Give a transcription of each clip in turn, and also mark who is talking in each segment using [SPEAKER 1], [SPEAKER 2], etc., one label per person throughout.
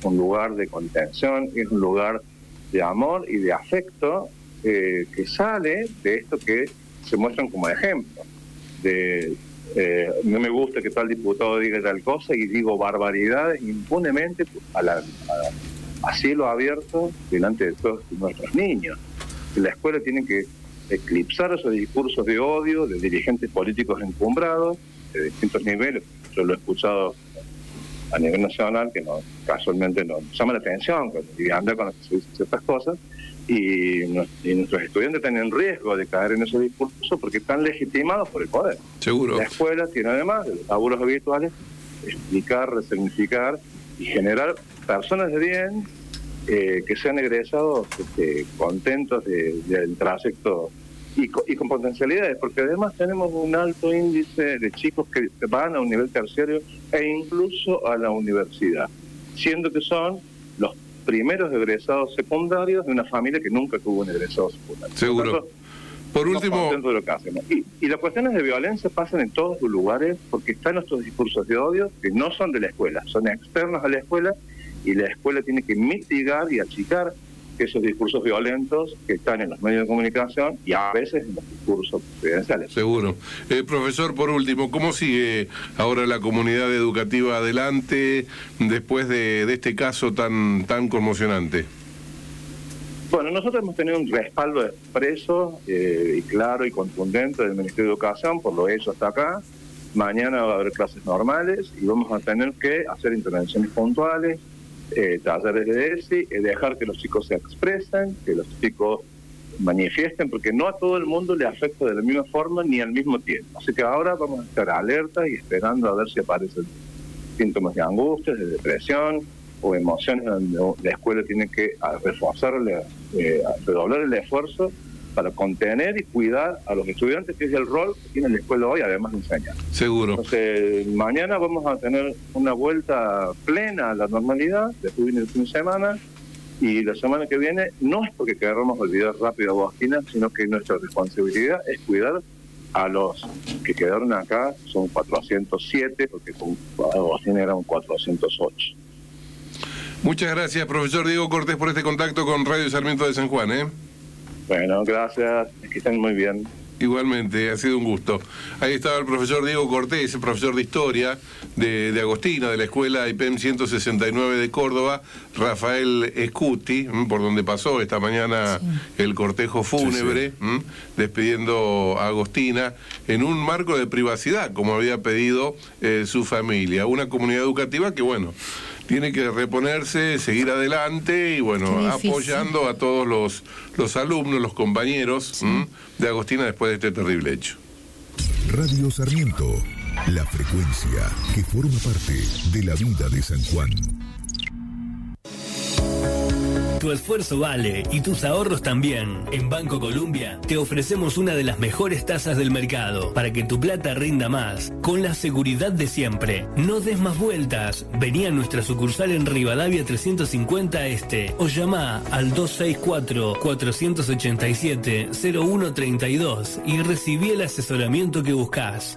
[SPEAKER 1] un lugar de contención, es un lugar de amor y de afecto que sale de esto que se muestran como ejemplo. No me gusta que tal diputado diga tal cosa y digo barbaridades impunemente a cielo abierto delante de todos nuestros niños. La escuela tiene que eclipsar esos discursos de odio de dirigentes políticos encumbrados de distintos niveles. Yo lo he escuchado a nivel nacional, que casualmente nos llama la atención y anda con las que se dicen ciertas cosas, y nuestros estudiantes están en riesgo de caer en esos discursos porque están legitimados por el poder.
[SPEAKER 2] Seguro.
[SPEAKER 1] La escuela tiene, además de los labores habituales, explicar, resignificar y generar personas de bien que sean egresados contentos del trayecto y con potencialidades, porque además tenemos un alto índice de chicos que van a un nivel terciario e incluso a la universidad, siendo que son los primeros egresados secundarios de una familia que nunca tuvo un egresado secundario.
[SPEAKER 2] Seguro. Por último...
[SPEAKER 1] De lo que hacemos. Y las cuestiones de violencia pasan en todos los lugares porque están nuestros discursos de odio que no son de la escuela, son externos a la escuela, y la escuela tiene que mitigar y achicar esos discursos violentos que están en los medios de comunicación y a veces en los discursos presidenciales.
[SPEAKER 2] Seguro. Profesor, por último, ¿cómo sigue ahora la comunidad educativa adelante después de este caso tan conmocionante?
[SPEAKER 1] Bueno, nosotros hemos tenido un respaldo expreso y claro y contundente del Ministerio de Educación por lo hecho hasta acá. Mañana va a haber clases normales y vamos a tener que hacer intervenciones puntuales, talleres de ESI, dejar que los chicos se expresen, que los chicos manifiesten, porque no a todo el mundo le afecta de la misma forma ni al mismo tiempo. Así que ahora vamos a estar alertas y esperando a ver si aparecen síntomas de angustia, de depresión o emociones donde la escuela tiene que redoblar el esfuerzo para contener y cuidar a los estudiantes, que es el rol que tiene la escuela hoy, además de enseñar.
[SPEAKER 2] Seguro.
[SPEAKER 1] Entonces, mañana vamos a tener una vuelta plena a la normalidad, después viene el fin de semana, y la semana que viene no es porque queramos olvidar rápido a Agostina, sino que nuestra responsabilidad es cuidar a los que quedaron acá, son 407, porque con Agostina eran 408.
[SPEAKER 2] Muchas gracias, profesor Diego Cortés, por este contacto con Radio Sarmiento de San Juan.
[SPEAKER 1] Bueno, gracias, que estén muy bien.
[SPEAKER 2] Igualmente, ha sido un gusto. Ahí estaba el profesor Diego Cortés, el profesor de Historia de Agostina, de la Escuela IPEM 169 de Córdoba, Rafael Escuti, por donde pasó esta mañana el cortejo fúnebre, despidiendo a Agostina en un marco de privacidad, como había pedido su familia. Una comunidad educativa que, bueno, tiene que reponerse, seguir adelante y, bueno, apoyando a todos los alumnos, los compañeros de Agostina después de este terrible hecho.
[SPEAKER 3] Radio Sarmiento, la frecuencia que forma parte de la vida de San Juan.
[SPEAKER 4] Tu esfuerzo vale y tus ahorros también. En Banco Colombia te ofrecemos una de las mejores tasas del mercado para que tu plata rinda más, con la seguridad de siempre. No des más vueltas. Vení a nuestra sucursal en Rivadavia 350 Este o llama al 264-487-0132 y recibí el asesoramiento que buscás.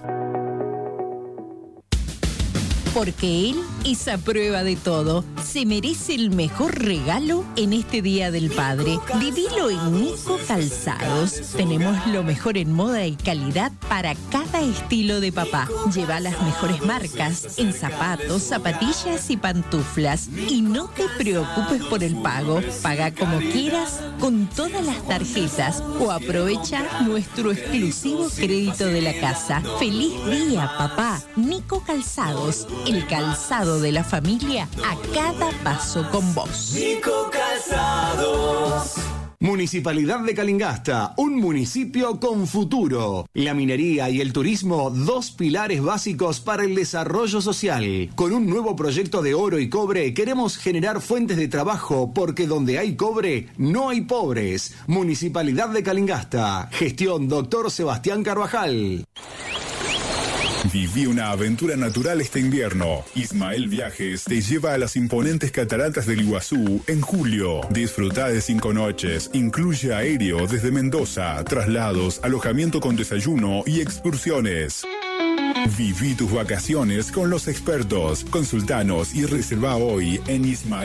[SPEAKER 5] Porque él es a prueba de todo. Se merece el mejor regalo en este Día del Padre. Vivilo en Nico Calzados. Tenemos lo mejor en moda y calidad para cada estilo de papá. Lleva las mejores marcas en zapatos, zapatillas y pantuflas. Y no te preocupes por el pago. Paga como quieras con todas las tarjetas o aprovecha nuestro exclusivo crédito de la casa. ¡Feliz día, papá! Nico Calzados. El calzado de la familia a cada paso con vos.
[SPEAKER 6] Nico Calzados.
[SPEAKER 7] Municipalidad de Calingasta, un municipio con futuro. La minería y el turismo, dos pilares básicos para el desarrollo social. Con un nuevo proyecto de oro y cobre, queremos generar fuentes de trabajo, porque donde hay cobre, no hay pobres. Municipalidad de Calingasta. Gestión Dr. Sebastián Carvajal.
[SPEAKER 8] Viví una aventura natural este invierno. Ismael Viajes te lleva a las imponentes cataratas del Iguazú en julio. Disfruta de 5 noches. Incluye aéreo desde Mendoza, traslados, alojamiento con desayuno y excursiones. Viví tus vacaciones con los expertos. Consultanos y reserva hoy en Ismael.